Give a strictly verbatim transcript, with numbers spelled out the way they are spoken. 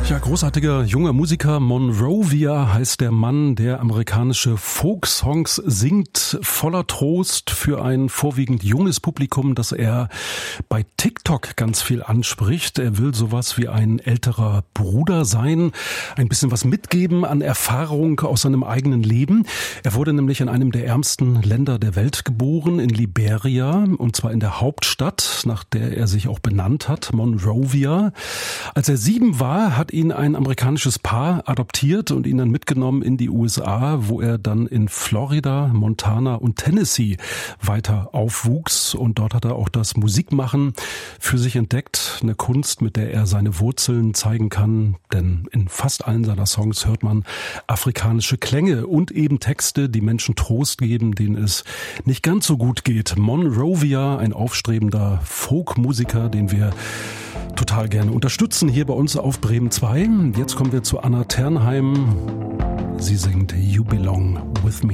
Ja, großartiger junger Musiker. Monrovia heißt der Mann, der amerikanische Folk-Songs singt, voller Trost für ein vorwiegend junges Publikum, das er bei TikTok ganz viel anspricht. Er will sowas wie ein älterer Bruder sein, ein bisschen was mitgeben an Erfahrung aus seinem eigenen Leben. Er wurde nämlich in einem der ärmsten Länder der Welt geboren, in Liberia, und zwar in der Hauptstadt, nach der er sich auch benannt hat, Monrovia. Als er sieben war, hat ihn ein amerikanisches Paar adoptiert und ihn dann mitgenommen in die U S A, wo er dann in Florida, Montana und Tennessee weiter aufwuchs. Und dort hat er auch das Musikmachen für sich entdeckt, eine Kunst, mit der er seine Wurzeln zeigen kann. Denn in fast allen seiner Songs hört man afrikanische Klänge und eben Texte, die Menschen Trost geben, denen es nicht ganz so gut geht. Monrovia, ein aufstrebender Folkmusiker, den wir total gerne unterstützen hier bei uns auf Bremen zwei. Jetzt kommen wir zu Anna Ternheim. Sie singt You Belong With Me.